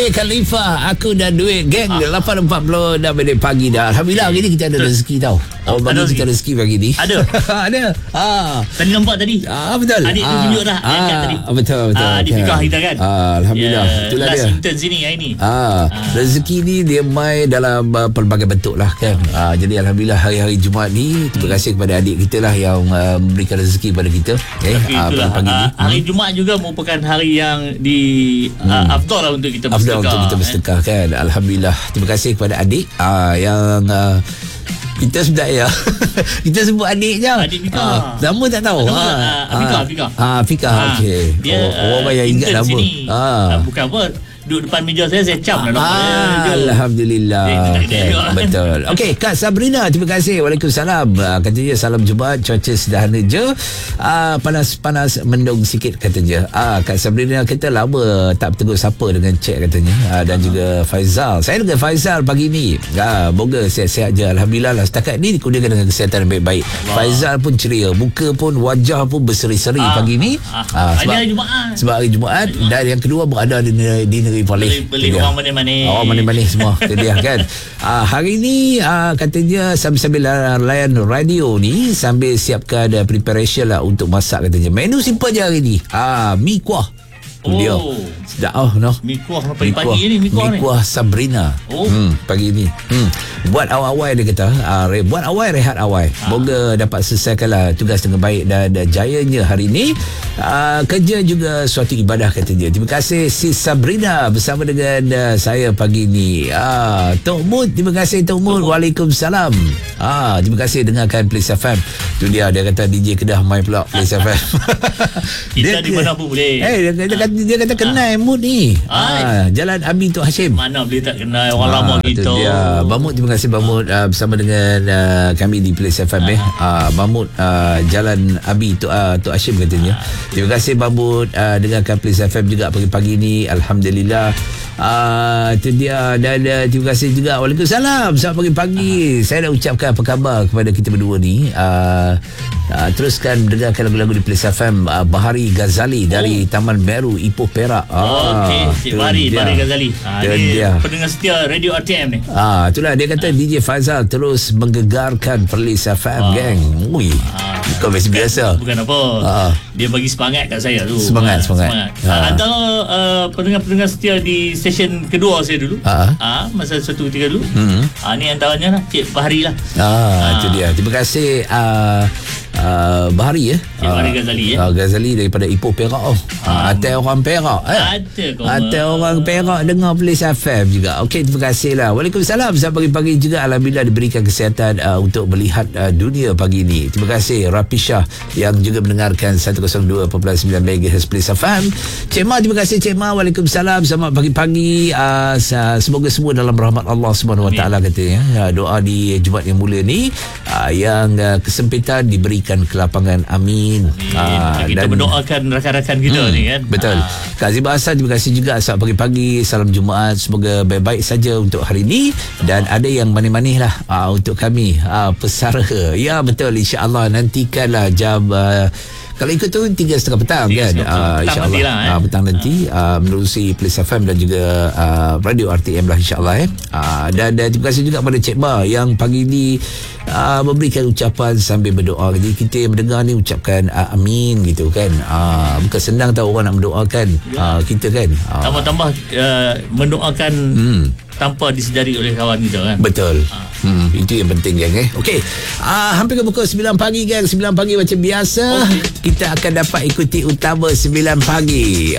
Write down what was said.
Khalifah, aku dah duit geng 8.40 dah balik pagi dah. Alhamdulillah hari ni kita ada rezeki tau. Bagi kita rezeki pagi ni. Ada. Ada. Tadi nampak tadi. Betul. Adik tu tunjuk dah tadi. Betul. Adik fikah kita kan. Alhamdulillah. Itulah last dia. intern sini hari ni. Rezeki ni dia mai dalam pelbagai bentuk lah kan. Jadi alhamdulillah hari-hari Jumaat ni terima kasih kepada adik kita lah yang memberikan rezeki kepada kita. Itulah. Pagi ni. Hari Jumaat juga merupakan hari yang afdal lah untuk kita bersedekah. Untuk kita bersedekah kan. Alhamdulillah. Terima kasih kepada adik yang kita sedaya. Kita sebut adik je. Adik Fika. Nama tak tahu. Fika. Okey. Dia orang banyak ingat nama. Bukan apa, duduk depan meja saya cap dah. Alhamdulillah. Betul. Okey, Kak Sabrina, terima kasih. Waalaikumsalam. Katanya salam Jumaat, cuaca sederhana je. Panas-panas mendung sikit katanya. Kak Sabrina kata lama tak bertegur siapa dengan cek katanya. Dan juga Faizal. Saya dengan Faizal pagi ni. Moga sihat-sihat je. Alhamdulillah lah. Setakat ni dikurniakan dengan kesihatan yang baik-baik. Faizal pun ceria. Muka pun, wajah pun berseri-seri pagi ni. Sebab hari Jumaat. Dan yang kedua berada di negeri Palih. Beli orang manis-manis. Orang manis-manis semua. Itu dia kan. Hari ni katanya sambil layan radio ni, sambil siapkan preparation lah untuk masak katanya. Menu simple je hari ni. Mi kuah. Dia sedap mi kuah pagi-pagi ni. Mi kuah Sabrina. Pagi ni buat awal-awal dia kata buat awal rehat awal. Moga dapat selesaikanlah tugas dengan baik dan jayanya hari ni. Kerja juga suatu ibadah katanya. Terima kasih Sis Sabrina bersama dengan saya pagi ni. Tok Mud, terima kasih Tok Mud. Waalaikumsalam. Terima kasih dengarkan Place FM. Tu dia kata DJ Kedah mai pula Place FM. Kita di mana pun boleh. Dia kata kenal Mud ni. Jalan Abi Tok Hashim. Mana boleh tak kenal orang lama kita. Bamut, terima kasih Bamut bersama dengan kami di Place FM. Bamut Jalan Abi Tok Hashim katanya. Terima kasih Bamut dengarkan Place FM juga pagi-pagi ni. Alhamdulillah. Itu dia. Dan terima kasih juga. Waalaikumsalam. Selamat pagi-pagi. Saya nak ucapkan apa khabar kepada kita berdua ni. Teruskan dengarkan lagu-lagu di Place FM. Bahari Ghazali dari Taman Meru, Ipoh, Perak. Okey, Bahari Ghazali. Dia pendengar setia Radio RTM ni. Itulah dia kata DJ Faizal terus menggegarkan Place FM geng. Ui. Bukan biasa. Bukan apa. Dia bagi semangat kat saya tu. Semangat. Antara pendengar-pendengar setia di stesen kedua saya dulu. Masa satu ketika dulu. Ni antaranya lah Cik Bahari lah. Itu dia. Terima kasih Bahari Bahari Ghazali Ghazali daripada Ipoh, Perak. Atai orang Perak Atai orang Perak dengar Place FM juga. Okey, terima kasih lah. Waalaikumsalam. Selamat pagi-pagi juga. Alhamdulillah diberikan kesihatan untuk melihat dunia pagi ni. Terima kasih Rapisha yang juga mendengarkan 102.9 MHz Place FM. Cik Ma, terima kasih Cik Ma. Waalaikumsalam. Selamat pagi-pagi. Semoga semua dalam rahmat Allah Subhanahu Wa Taala katanya. Doa di Jumaat yang mulia ni yang kesempitan diberikan kelapangan. Amin. Kita berdoakan rakan-rakan kita ni kan. Betul. Kak Zibah Hassan, terima kasih juga. Selamat pagi-pagi. Salam Jumaat. Semoga baik-baik saja untuk hari ini. Dan ada yang manis-manis lah untuk kami pesara. Ya betul, insya-Allah nantikanlah jam kalau ikut tu 3.30 petang kan. InsyaAllah petang nanti menerusi Place FM dan juga Radio RTM lah insyaAllah. Dan terima kasih juga kepada Cik Ma yang pagi ni memberikan ucapan sambil berdoa. Jadi kita yang mendengar ni ucapkan amin gitu kan. Bukan senang tahu orang nak mendoakan kita kan. Tambah-tambah mendoakan tanpa disedari oleh kawan kita kan. Betul. Itu yang penting geng. Okey. Hampir ke pukul 9 pagi geng. 9 pagi macam biasa. Kita akan dapat ikuti utama 9 pagi.